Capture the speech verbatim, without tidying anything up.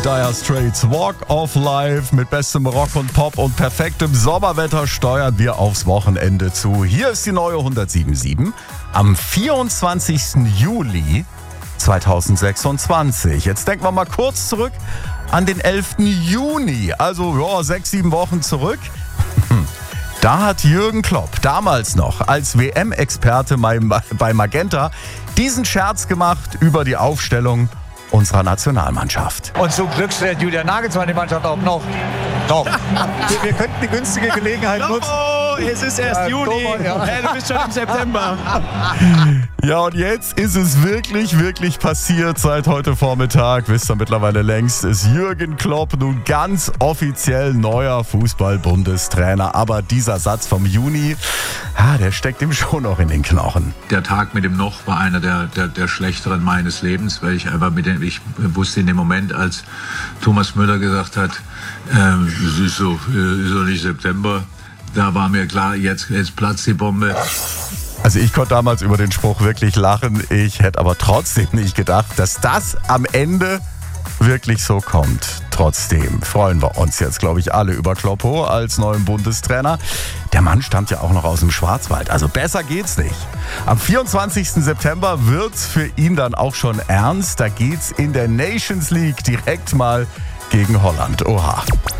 Dire Straits. Walk of Life mit bestem Rock und Pop und perfektem Sommerwetter steuern wir aufs Wochenende zu. Hier ist die neue hundertsieben Komma sieben am vierundzwanzigsten Juli zweitausendsechsundzwanzig. Jetzt denken wir mal kurz zurück an den elften Juni, also ja, sechs, sieben Wochen zurück. Da hat Jürgen Klopp damals noch als W M-Experte bei Magenta diesen Scherz gemacht über die Aufstellung unserer Nationalmannschaft. Und zum Glück stellt Julian Nagelsmann die Mannschaft auch noch. Noch. wir, wir könnten die günstige Gelegenheit nutzen. Oh, es ist erst äh, Juni. Ja. Hey, du bist schon im September. Ja, und jetzt ist es wirklich, wirklich passiert. Seit heute Vormittag, wisst ihr mittlerweile längst, ist Jürgen Klopp nun ganz offiziell neuer Fußball-Bundestrainer. Aber dieser Satz vom Juni, ah, der steckt ihm schon noch in den Knochen. Der Tag mit dem Noch war einer der, der, der schlechteren meines Lebens, weil ich einfach mit dem, ich wusste in dem Moment, als Thomas Müller gesagt hat, ähm, es ist so, ist so nicht September, da war mir klar, jetzt, jetzt platzt die Bombe. Also ich konnte damals über den Spruch wirklich lachen. Ich hätte aber trotzdem nicht gedacht, dass das am Ende wirklich so kommt. Trotzdem freuen wir uns jetzt, glaube ich, alle über Kloppo als neuen Bundestrainer. Der Mann stammt ja auch noch aus dem Schwarzwald, also besser geht's nicht. Am vierundzwanzigsten September wird's für ihn dann auch schon ernst. Da geht's in der Nations League direkt mal gegen Holland. Oha.